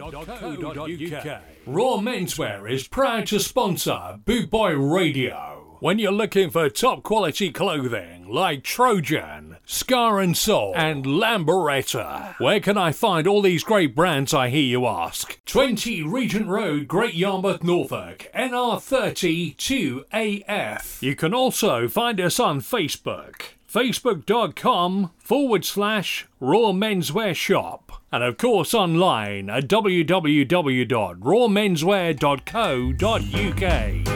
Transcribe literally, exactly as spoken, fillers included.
Raw Menswear is proud to sponsor Boot Boy Radio. When you're looking for top quality clothing like Trojan, Scar and Soul, and Lamberetta, where can I find all these great brands, I hear you ask? twenty Regent Road, Great Yarmouth, Norfolk, N R thirty two A F. You can also find us on Facebook. Facebook.com forward slash Raw Menswear Shop. And of course online at w w w dot raw menswear dot co dot u k.